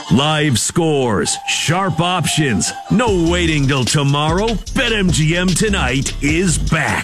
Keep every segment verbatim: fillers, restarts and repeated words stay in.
Live scores, sharp options, no waiting till tomorrow. BetMGM Tonight is back.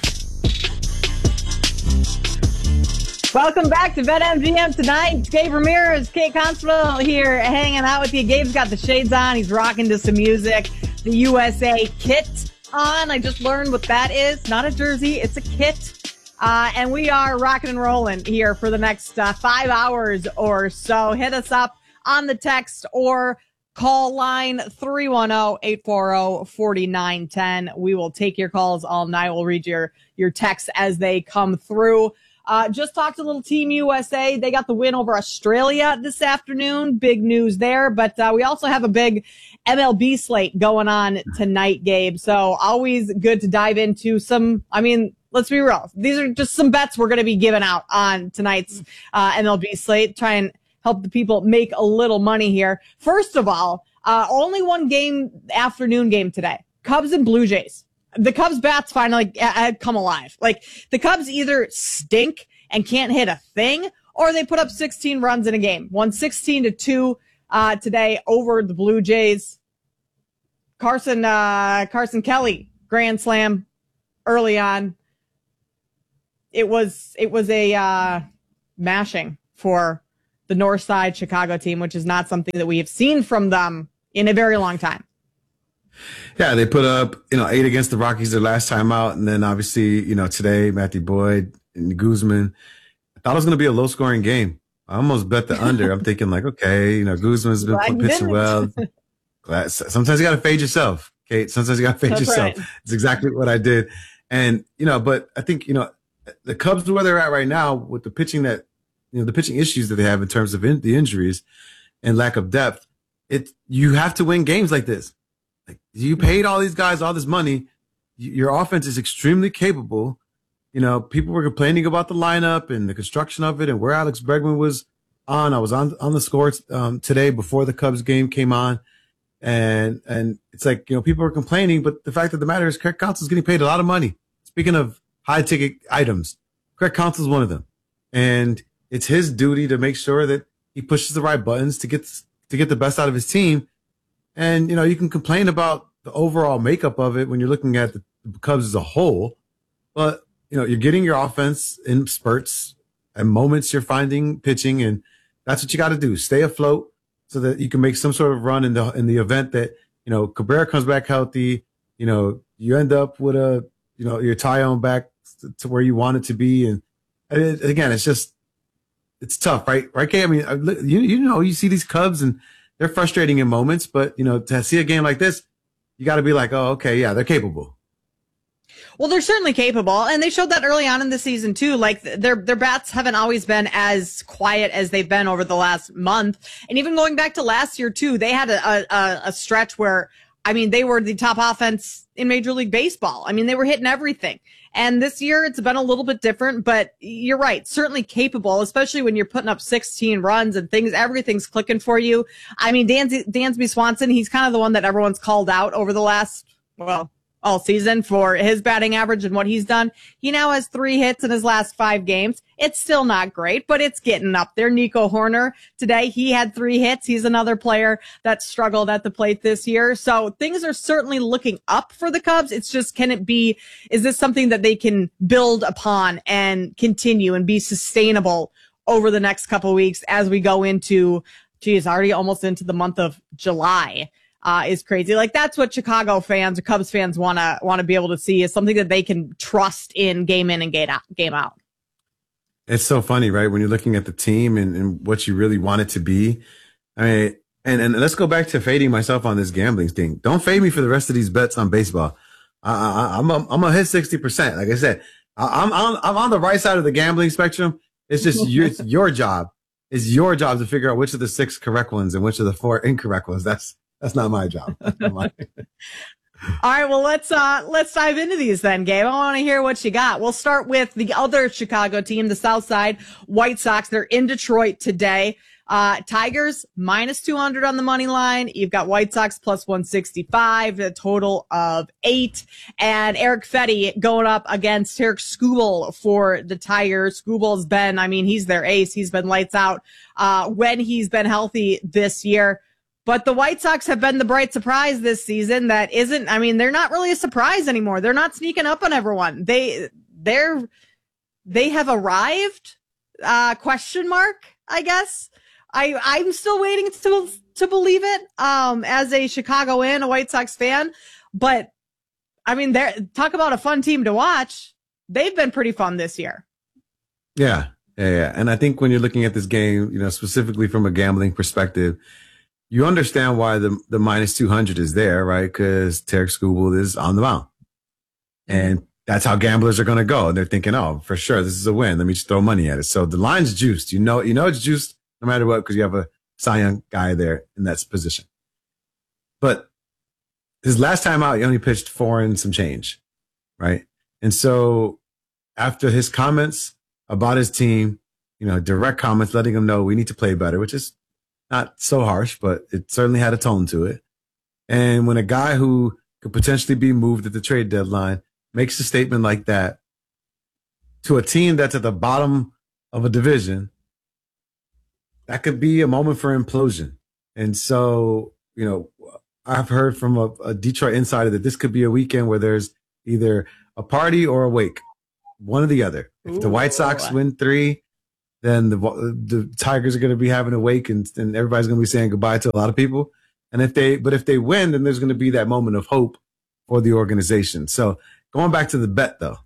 Welcome back to BetMGM Tonight. Gabe Ramirez, Kate Constable here hanging out with you. Gabe's got the shades on. He's rocking to some music. The U S A kit on. I just learned what that is. Not a jersey. It's a kit. Uh, and we are rocking and rolling here for the next uh, five hours or so. Hit us up on the text or call line three one zero, eight four zero, four nine one zero. We will take your calls all night. We'll read your, your texts as they come through. Uh, just talked to little Team U S A. They got the win over Australia this afternoon. Big news there. But uh, we also have a big M L B slate going on tonight, Gabe. So always good to dive into some, I mean, let's be real. These are just some bets we're going to be giving out on tonight's uh, M L B slate. Try and help the people make a little money here. First of all, uh, only one game, afternoon game today. Cubs and Blue Jays. The Cubs bats finally uh, come alive. Like, the Cubs either stink and can't hit a thing, or they put up sixteen runs in a game. Won sixteen to two uh, today over the Blue Jays. Carson, uh, Carson Kelly, grand slam early on. It was, it was a uh, mashing for the North Side Chicago team, which is not something that we have seen from them in a very long time. Yeah, they put up, you know, eight against the Rockies their last time out. And then obviously, you know, today, Matthew Boyd and Guzman. I thought it was going to be a low scoring game. I almost bet the under. I'm thinking like, okay, you know, Guzman's been Glad pitching well. Glad. Sometimes you got to fade yourself, Kate. Sometimes you got to fade That's yourself. Right. It's exactly what I did. And, you know, but I think, you know, the Cubs, where they're at right now with the pitching that, you know, the pitching issues that they have in terms of in, the injuries and lack of depth, it, you have to win games like this. Like, you paid all these guys all this money. Your offense is extremely capable. You know, people were complaining about the lineup and the construction of it and where Alex Bregman was on. I was on, on the score um, today before the Cubs game came on. And, and it's like, you know, people were complaining, but the fact of the matter is Craig Counsell is getting paid a lot of money. Speaking of high ticket items, Craig Counsell is one of them. And it's his duty to make sure that he pushes the right buttons to get, to get the best out of his team. And, you know, you can complain about the overall makeup of it when you're looking at the Cubs as a whole, but, you know, you're getting your offense in spurts and moments you're finding pitching, and that's what you got to do. Stay afloat so that you can make some sort of run in the, in the event that, you know, Cabrera comes back healthy, you know, you end up with a, you know, your tie on back to, to where you want it to be. And, and it, again, it's just, it's tough, right? Right, Kay? I mean, you, you know, you see these Cubs and they're frustrating in moments, but, you know, to see a game like this, you got to be like, oh, okay, yeah, they're capable. Well, they're certainly capable, and they showed that early on in the season too. Like, their their bats haven't always been as quiet as they've been over the last month, and even going back to last year too, they had a a, a stretch where, I mean, they were the top offense in Major League Baseball. I mean, they were hitting everything. And this year it's been a little bit different, but you're right, certainly capable, especially when you're putting up sixteen runs and things, everything's clicking for you. I mean, Dansby, Dansby Swanson, he's kind of the one that everyone's called out over the last, well, all season for his batting average and what he's done. He now has three hits in his last five games. It's still not great, but it's getting up there. Nico Horner today, he had three hits. He's another player that struggled at the plate this year. So things are certainly looking up for the Cubs. It's just, can it be, is this something that they can build upon and continue and be sustainable over the next couple of weeks as we go into, geez, already almost into the month of July? Uh, is crazy. Like, that's what Chicago fans or Cubs fans want to, want to be able to see, is something that they can trust in game in and game out, game out. It's so funny, right? When you're looking at the team and, and what you really want it to be. I mean, and, and let's go back to fading myself on this gambling thing. Don't fade me for the rest of these bets on baseball. I, I, I'm, a, I'm gonna hit sixty percent. Like I said, I, I'm on, I'm on the right side of the gambling spectrum. It's just your, it's your job. It's your job to figure out which of the six correct ones and which of the four incorrect ones. That's, That's not my job. Not my... All right, well, let's uh let's dive into these then, Gabe. I want to hear what you got. We'll start with the other Chicago team, the South Side White Sox. They're in Detroit today. Uh Tigers minus two hundred on the money line. You've got White Sox plus one sixty-five, a total of eight. And Eric Fetty going up against Tarik Skubal for the Tigers. Skubal's been, I mean, he's their ace. He's been lights out uh when he's been healthy this year. But the White Sox have been the bright surprise this season that isn't, I mean, they're not really a surprise anymore. They're not sneaking up on everyone. They, they're, they have arrived, uh, question mark, I guess. I, I'm still waiting to, to believe it, um, as a Chicagoan, a White Sox fan. But I mean, they're, talk about a fun team to watch. They've been pretty fun this year. Yeah. Yeah. Yeah. And I think when you're looking at this game, you know, specifically from a gambling perspective, you understand why the, the minus two hundred is there, right? Because Tarik Skubal is on the mound. And that's how gamblers are going to go. And they're thinking, oh, for sure, this is a win. Let me just throw money at it. So the line's juiced. You know, you know it's juiced no matter what, because you have a Cy Young guy there in that position. But his last time out, he only pitched four and some change, right? And so after his comments about his team, you know, direct comments letting him know we need to play better, which is not so harsh, but it certainly had a tone to it. And when a guy who could potentially be moved at the trade deadline makes a statement like that to a team that's at the bottom of a division, that could be a moment for implosion. And so, you know, I've heard from a, a Detroit insider that this could be a weekend where there's either a party or a wake, one or the other. If Ooh. the White Sox win three, then the the Tigers are going to be having a wake, and, and everybody's going to be saying goodbye to a lot of people. And if they, but if they win, then there's going to be that moment of hope for the organization. So going back to the bet, though,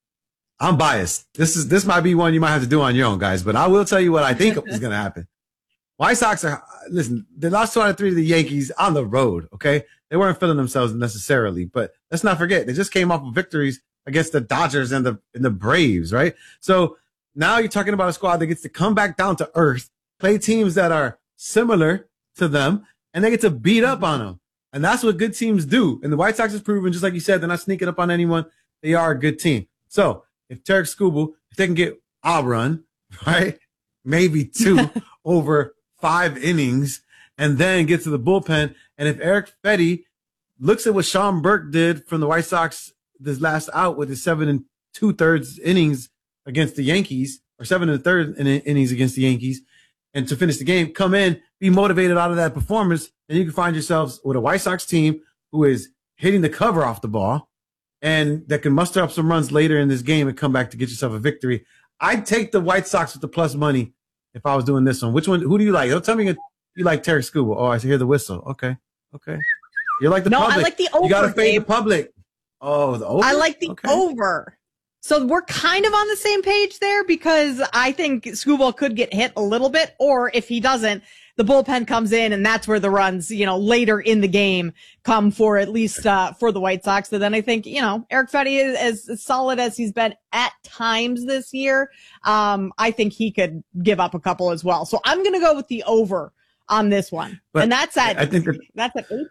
I'm biased. This is this might be one you might have to do on your own, guys. But I will tell you what I think is going to happen. White Sox are listen. They lost two out of three to the Yankees on the road. Okay, they weren't feeling themselves necessarily, but let's not forget they just came off of victories against the Dodgers and the and the Braves, right? So now you're talking about a squad that gets to come back down to earth, play teams that are similar to them, and they get to beat up on them. And that's what good teams do. And the White Sox has proven, just like you said, they're not sneaking up on anyone. They are a good team. So if Tarik Skubal, if they can get a run, right, maybe two over five innings, and then get to the bullpen, and if Erick Fedde looks at what Sean Burke did from the White Sox this last out with his seven and two thirds innings against the Yankees, or seven and a third in innings against the Yankees, and to finish the game, come in, be motivated out of that performance, and you can find yourselves with a White Sox team who is hitting the cover off the ball and that can muster up some runs later in this game and come back to get yourself a victory. I'd take the White Sox with the plus money if I was doing this one. Which one? Who do you like? Don't tell me you like Tarik Skubal. Oh, I hear the whistle. Okay. Okay. You like the no, public. I like the over. You got to fade Dave. the public. Oh, the over? I like the okay. over. So we're kind of on the same page there because I think Skubal could get hit a little bit, or if he doesn't, the bullpen comes in and that's where the runs, you know, later in the game come for at least, uh, for the White Sox. So then I think, you know, Erick Fedde is as, as solid as he's been at times this year. Um, I think he could give up a couple as well. So I'm going to go with the over on this one. But and that's at, I think that, that's at eight.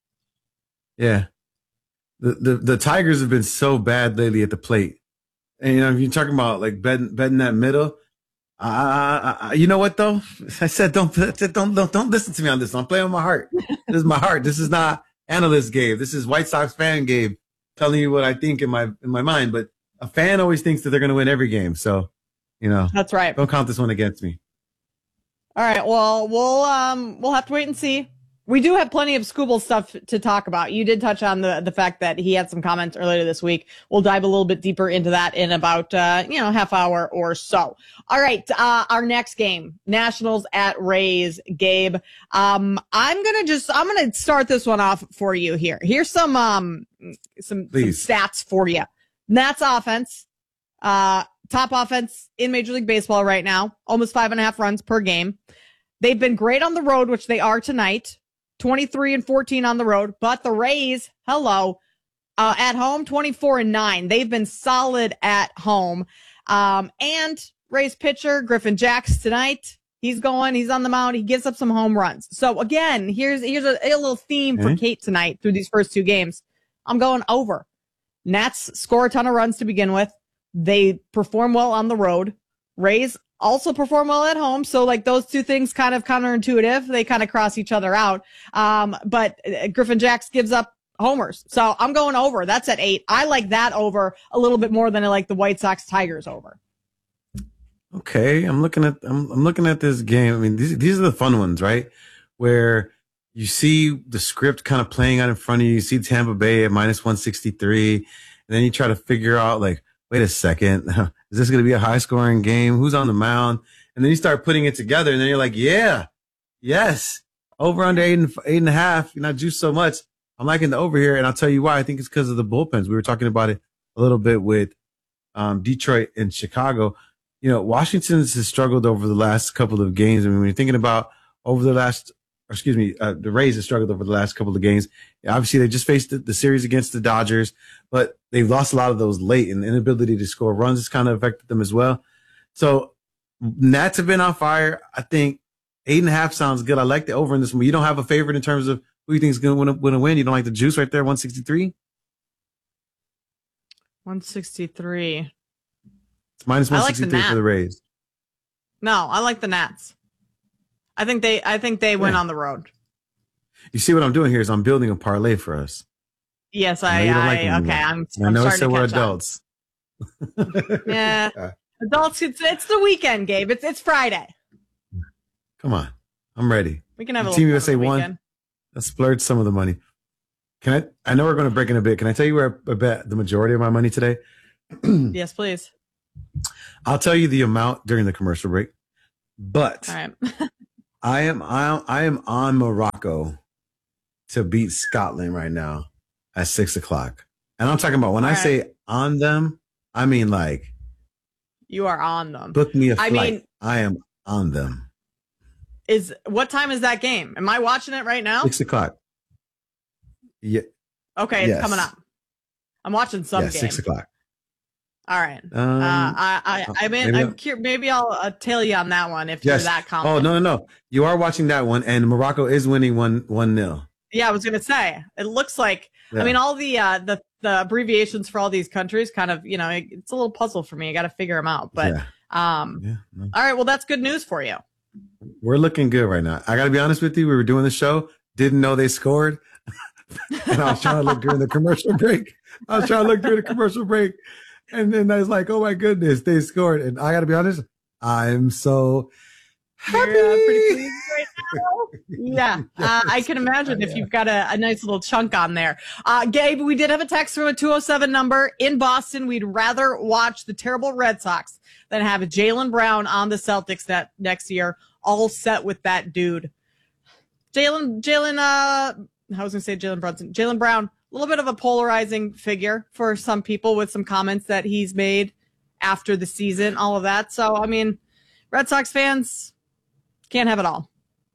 Yeah. The, the, the Tigers have been so bad lately at the plate. And, you know, if you're talking about like betting, betting that middle, uh, uh, you know what though? I said, don't, don't, don't, don't listen to me on this. I'm playing with my heart. This is my heart. This is not analyst Gabe. This is White Sox fan Gabe telling you what I think in my, in my mind. But a fan always thinks that they're going to win every game. So, you know, that's right. Don't count this one against me. All right. Well, we'll, um, we'll have to wait and see. We do have plenty of Skubal stuff to talk about. You did touch on the, the fact that he had some comments earlier this week. We'll dive a little bit deeper into that in about, uh, you know, half hour or so. All right. Uh, our next game, Nationals at Rays, Gabe. Um, I'm going to just, I'm going to start this one off for you here. Here's some, um, some, some stats for you. Nats offense, uh, top offense in Major League Baseball right now, almost five and a half runs per game. They've been great on the road, which they are tonight. twenty-three and fourteen on the road, but the Rays, hello, uh, at home, twenty-four and nine. They've been solid at home. Um, and Rays pitcher Griffin Jax tonight, he's going, he's on the mound. He gives up some home runs. So again, here's, here's a, a little theme mm-hmm. for Kate tonight through these first two games. I'm going over. Nats score a ton of runs to begin with. They perform well on the road. Rays also perform well at home. So like those two things kind of counterintuitive. They kind of cross each other out. Um, but Griffin Jax gives up homers. So I'm going over. That's at eight. I like that over a little bit more than I like the White Sox Tigers over. Okay. I'm looking at, I'm, I'm looking at this game. I mean, these, these are the fun ones, right? Where you see the script kind of playing out in front of you. You see Tampa Bay at minus one sixty-three. And then you try to figure out, like, wait a second, is this going to be a high scoring game? Who's on the mound? And then you start putting it together, and then you're like, yeah, yes, over under eight and eight and a half. You're not juiced so much. I'm liking the over here, and I'll tell you why. I think it's because of the bullpens. We were talking about it a little bit with um, Detroit and Chicago. You know, Washington has struggled over the last couple of games. I mean, when you're thinking about over the last, or excuse me, uh, the Rays have struggled over the last couple of games. Obviously, they just faced the, the series against the Dodgers, but they've lost a lot of those late, and the inability to score runs has kind of affected them as well. So Nats have been on fire. I think eight and a half sounds good. I like the over in this one. You don't have a favorite in terms of who you think is going to win a win. You don't like the juice right there, one sixty-three? one sixty-three. It's minus one sixty-three like for the Rays. No, I like the Nats. I think they I think they yeah. win on the road. You see what I'm doing here is I'm building a parlay for us. Yes, I, I, like I okay. I'm, I'm I know starting so to we're catch adults. yeah. Adults, it's it's the weekend, Gabe. It's it's Friday. Come on. I'm ready. We can have a Team little U S A won. Let's splurge some of the money. Can I I know we're going to break in a bit. Can I tell you where I bet the majority of my money today? Yes, please. I'll tell you the amount during the commercial break. But all right. I am I, I am on Morocco to beat Scotland right now at six o'clock. And I'm talking about when all I right. say on them, I mean like you are on them. Book me a flight. I mean, I am on them. Is what time is that game? Am I watching it right now? Six o'clock. Yeah. Okay, it's yes. coming up. I'm watching some yeah, game. Six o'clock. All right. Um, uh, I, I, I mean, maybe I'm curious. Maybe I'll uh, tell you on that one if yes. you're that confident. Oh no, no, no! You are watching that one, and Morocco is winning one one nil. Yeah, I was gonna say. It looks like. Yeah. I mean, all the uh, the the abbreviations for all these countries, kind of, you know, it, it's a little puzzle for me. I got to figure them out. But yeah. um, yeah, no. All right. Well, that's good news for you. We're looking good right now. I got to be honest with you. We were doing the show, didn't know they scored, and I was trying to look during the commercial break. I was trying to look during the commercial break. And then I was like, oh my goodness, they scored. And I got to be honest, I'm so happy. You're, uh, pretty pleased right now. Yeah, uh, I can imagine if you've got a, a nice little chunk on there. Uh, Gabe, we did have a text from a two oh seven number in Boston. We'd rather watch the terrible Red Sox than have Jaylen Brown on the Celtics that next year. All set with that dude. Jaylen, Jaylen, uh, I was going to say Jalen Brunson. Jaylen Brown. A little bit of a polarizing figure for some people with some comments that he's made after the season, all of that. So, I mean, Red Sox fans can't have it all.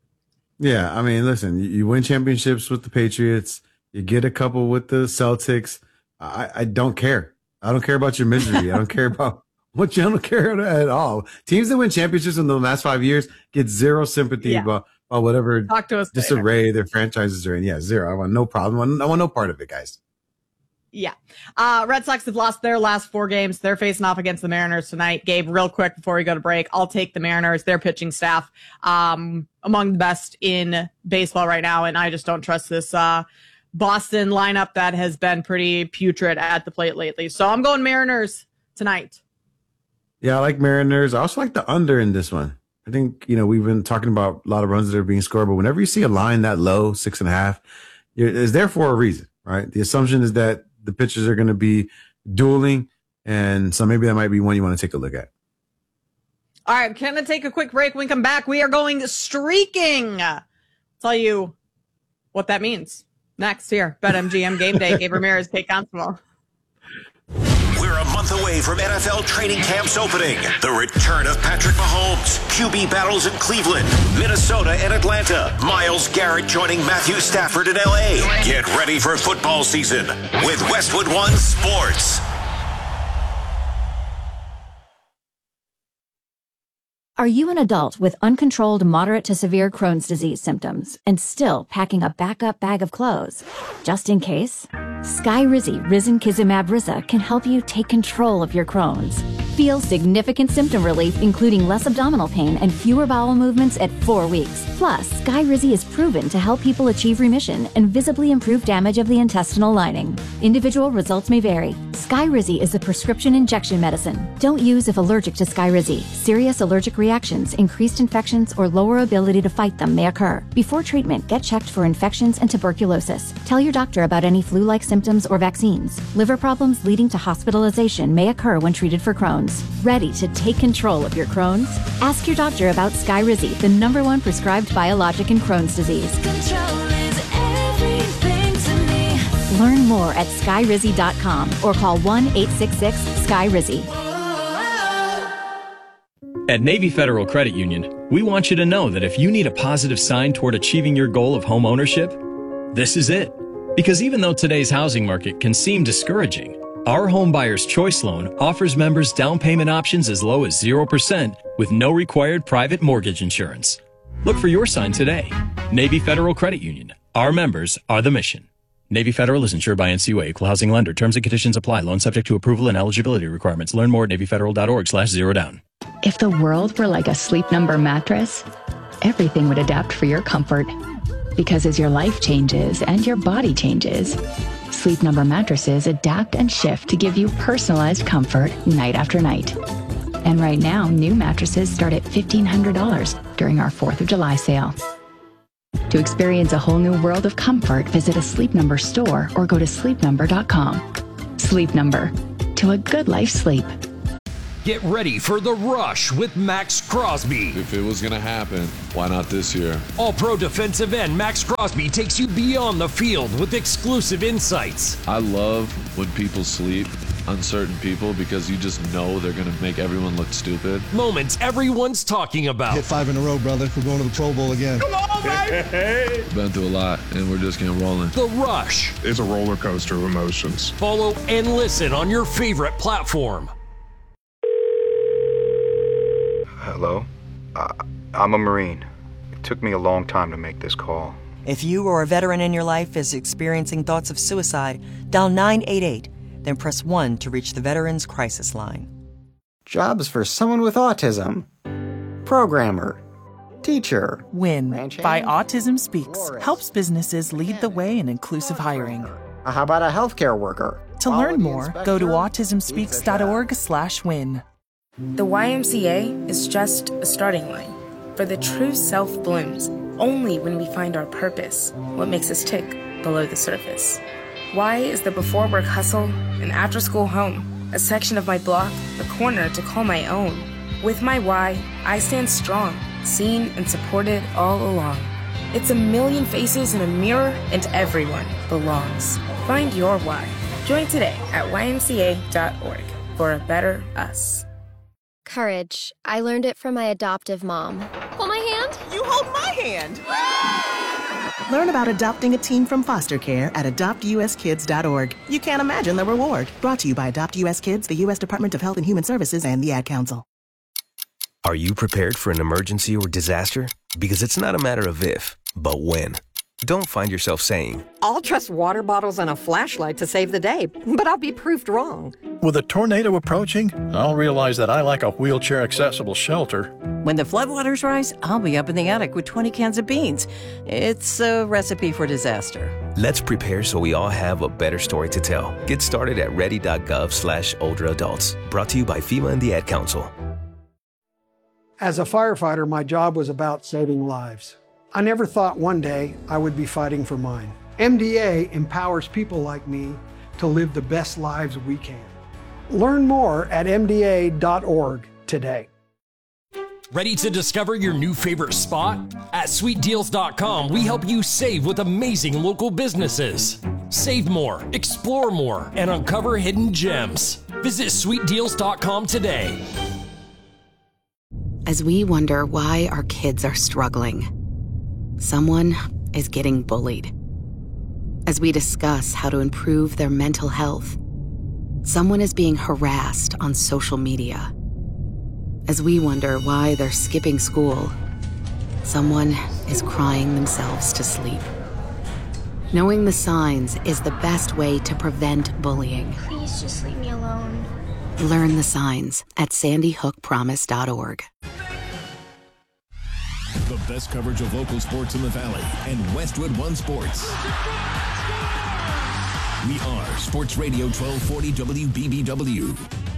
Yeah, I mean, listen, you win championships with the Patriots. You get a couple with the Celtics. I, I don't care. I don't care about your misery. I don't care about what you don't care at all. Teams that win championships in the last five years get zero sympathy yeah. about Or whatever Talk to us disarray later. their franchises are in. Yeah, zero. I want no problem. I want, I want no part of it, guys. Yeah. Uh, Red Sox have lost their last four games. They're facing off against the Mariners tonight. Gabe, real quick before we go to break, I'll take the Mariners. Their pitching staff, um, among the best in baseball right now. And I just don't trust this, uh, Boston lineup that has been pretty putrid at the plate lately. So I'm going Mariners tonight. Yeah, I like Mariners. I also like the under in this one. I think, you know, we've been talking about a lot of runs that are being scored, but whenever you see a line that low, six and a half, it's there for a reason, right? The assumption is that the pitchers are going to be dueling, and so maybe that might be one you want to take a look at. All right, going to take a quick break. When we come back, we are going streaking. I'll tell you what that means next here. BetMGM Game Day. Gabe Ramirez, Kate Constable. We're a month away from N F L training camps opening. The return of Patrick Mahomes, Q B battles in Cleveland, Minnesota, and Atlanta. Myles Garrett joining Matthew Stafford in L A. Get ready for football season with Westwood One Sports. Are you an adult with uncontrolled moderate to severe Crohn's disease symptoms and still packing a backup bag of clothes? Just in case? Skyrizi Risankizumab Riza can help you take control of your Crohn's. Feel significant symptom relief, including less abdominal pain and fewer bowel movements at four weeks. Plus, Skyrizi is proven to help people achieve remission and visibly improve damage of the intestinal lining. Individual results may vary. Skyrizi is a prescription injection medicine. Don't use if allergic to Skyrizi. Serious allergic reactions, increased infections, or lower ability to fight them may occur. Before treatment, get checked for infections and tuberculosis. Tell your doctor about any flu-like symptoms or vaccines. Liver problems leading to hospitalization may occur when treated for Crohn's. Ready to take control of your Crohn's? Ask your doctor about Skyrizi, the number one prescribed biologic in Crohn's disease. Control is everything to me. Learn more at skyrizi dot com or call one eight six six sky rizi. At Navy Federal Credit Union, we want you to know that if you need a positive sign toward achieving your goal of home ownership, this is it. Because even though today's housing market can seem discouraging, our Home Buyer's Choice Loan offers members down payment options as low as zero percent with no required private mortgage insurance. Look for your sign today. Navy Federal Credit Union. Our members are the mission. Navy Federal is insured by N C U A, Equal Housing Lender. Terms and conditions apply. Loan subject to approval and eligibility requirements. Learn more at navy federal dot org slash zero down. If the world were like a Sleep Number mattress, everything would adapt for your comfort. Because as your life changes and your body changes, Sleep Number mattresses adapt and shift to give you personalized comfort night after night. And right now, new mattresses start at fifteen hundred dollars during our fourth of July sale. To experience a whole new world of comfort, visit a Sleep Number store or go to sleep number dot com. Sleep Number. To a good life sleep. Get ready for The Rush with Max Crosby. If it was going to happen, why not this year? All-pro defensive end Max Crosby takes you beyond the field with exclusive insights. I love when people sleep, uncertain people, because you just know they're going to make everyone look stupid. Moments everyone's talking about. Hit five in a row, brother. We're going to the Pro Bowl again. Come on, baby! Been through a lot, and we're just getting rolling. The Rush. It's a roller coaster of emotions. Follow and listen on your favorite platform. Hello? Uh, I'm a Marine. It took me a long time to make this call. If you or a veteran in your life is experiencing thoughts of suicide, dial nine eight eight, then press one to reach the Veterans Crisis Line. Jobs for someone with autism. Programmer. Teacher. WIN by Autism Speaks helps businesses lead the way in inclusive hiring. How about a healthcare worker? To learn more, go to autism speaks dot org slash win. The Y M C A is just a starting line, for the true self blooms only when we find our purpose, what makes us tick below the surface. Y is the before work hustle, an after school home, a section of my block, a corner to call my own. With my Y, I stand strong, seen and supported all along. It's a million faces in a mirror, and everyone belongs. Find your Y. Join today at y m c a dot org for a better us. Courage. I learned it from my adoptive mom. Hold my hand. You hold my hand. Learn about adopting a teen from foster care at adopt u s kids dot org. You can't imagine the reward. Brought to you by Adopt U S Kids, the U S Department of Health and Human Services, and the Ad Council. Are you prepared for an emergency or disaster? Because it's not a matter of if, but when. Don't find yourself saying, I'll trust water bottles and a flashlight to save the day, but I'll be proved wrong. With a tornado approaching, I'll realize that I lack a wheelchair-accessible shelter. When the floodwaters rise, I'll be up in the attic with twenty cans of beans. It's a recipe for disaster. Let's prepare so we all have a better story to tell. Get started at ready.gov slash older adults. Brought to you by FEMA and the Ad Council. As a firefighter, my job was about saving lives. I never thought one day I would be fighting for mine. M D A empowers people like me to live the best lives we can. Learn more at m d a dot org today. Ready to discover your new favorite spot? At sweet deals dot com, we help you save with amazing local businesses. Save more, explore more, and uncover hidden gems. Visit sweet deals dot com today. As we wonder why our kids are struggling, someone is getting bullied. As we discuss how to improve their mental health, someone is being harassed on social media. As we wonder why they're skipping school, someone is crying themselves to sleep. Knowing the signs is the best way to prevent bullying. Please just leave me alone. Learn the signs at sandy hook promise dot org. The best coverage of local sports in the Valley and Westwood One Sports. We are Sports Radio twelve forty W B B W.